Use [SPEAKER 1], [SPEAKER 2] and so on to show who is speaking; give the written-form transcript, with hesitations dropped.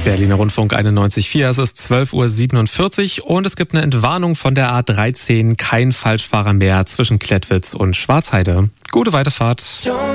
[SPEAKER 1] Berliner Rundfunk 91.4, es ist 12.47 Uhr und es gibt eine Entwarnung von der A13, kein Falschfahrer mehr zwischen Klettwitz und Schwarzheide. Gute Weiterfahrt.